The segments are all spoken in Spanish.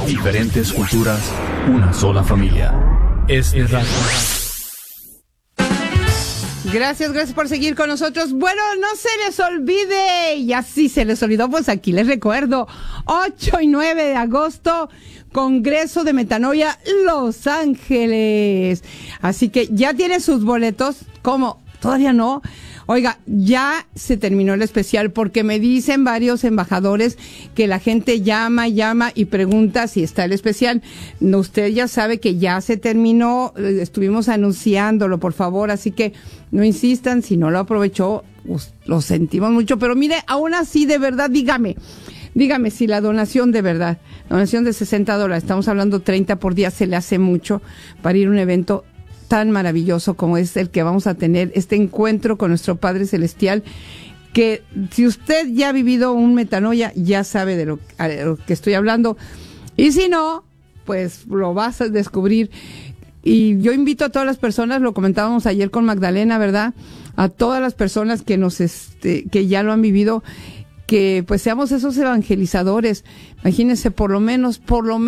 Diferentes culturas, una sola familia. Es Radio. Gracias por seguir con nosotros. Bueno, no se les olvide, y así se les olvidó, pues aquí les recuerdo, 8 y 9 de agosto, Congreso de Metanoia, Los Ángeles. Así que ya tiene sus boletos. ¿Cómo? ¿Todavía no? Oiga, ya se terminó el especial porque me dicen varios embajadores que la gente llama y pregunta si está el especial. No, usted ya sabe que ya se terminó, estuvimos anunciándolo, por favor, así que no insistan, si no lo aprovechó, pues, lo sentimos mucho, pero mire, aún así, de verdad, dígame si la donación de verdad, donación de $60, estamos hablando 30 por día, se le hace mucho para ir a un evento tan maravilloso como es el que vamos a tener, este encuentro con nuestro Padre Celestial, que si usted ya ha vivido un metanoia, ya sabe de lo que estoy hablando, y si no, pues lo vas a descubrir. Y yo invito a todas las personas, lo comentábamos ayer con Magdalena, ¿verdad? A todas las personas que que ya lo han vivido, que pues seamos esos evangelizadores. Imagínense, por lo menos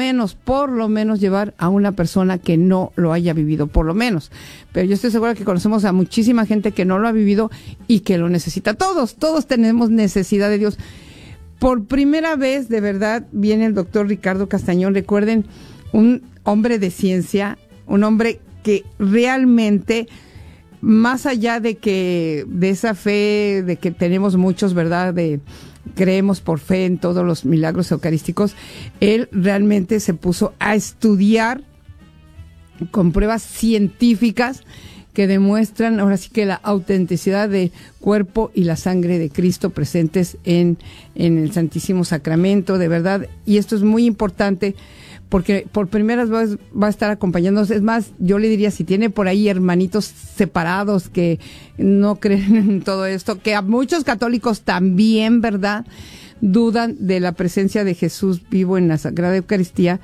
llevar a una persona que no lo haya vivido, por lo menos. Pero yo estoy segura que conocemos a muchísima gente que no lo ha vivido y que lo necesita. Todos tenemos necesidad de Dios. Por primera vez, de verdad, viene el doctor Ricardo Castañón. Recuerden, un hombre de ciencia, un hombre que realmente, más allá de esa fe de que tenemos muchos, ¿verdad?, creemos por fe en todos los milagros eucarísticos, él realmente se puso a estudiar con pruebas científicas que demuestran ahora sí que la autenticidad del cuerpo y la sangre de Cristo presentes en el Santísimo Sacramento, de verdad, y esto es muy importante porque por primera vez va a estar acompañándonos. Es más, yo le diría, si tiene por ahí hermanitos separados que no creen en todo esto, que a muchos católicos también, ¿verdad?, dudan de la presencia de Jesús vivo en la Sagrada Eucaristía,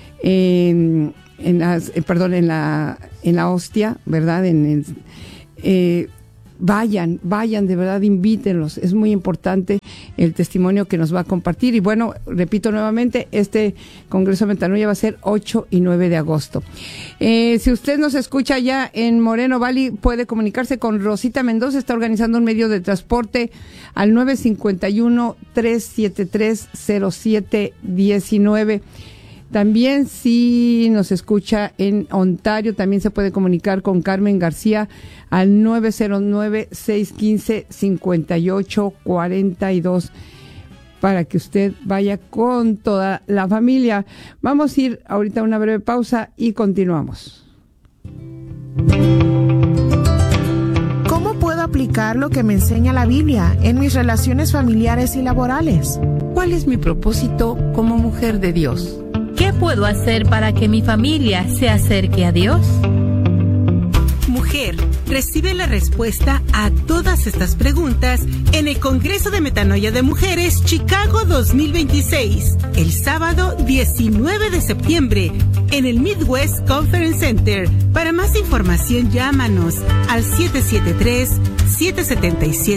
en la hostia, ¿verdad?, vayan, de verdad, invítenlos. Es muy importante el testimonio que nos va a compartir. Y bueno, repito nuevamente, este Congreso de Metanoia va a ser 8 y 9 de agosto. Si usted nos escucha ya en Moreno Valley, puede comunicarse con Rosita Mendoza, está organizando un medio de transporte al 951-373-0719. También si nos escucha en Ontario, también se puede comunicar con Carmen García al 909-615-5842 para que usted vaya con toda la familia. Vamos a ir ahorita a una breve pausa y continuamos. ¿Cómo puedo aplicar lo que me enseña la Biblia en mis relaciones familiares y laborales? ¿Cuál es mi propósito como mujer de Dios? ¿Qué puedo hacer para que mi familia se acerque a Dios? Mujer, recibe la respuesta a todas estas preguntas en el Congreso de Metanoia de Mujeres Chicago 2026, el sábado 19 de septiembre, en el Midwest Conference Center. Para más información, llámanos al 773-777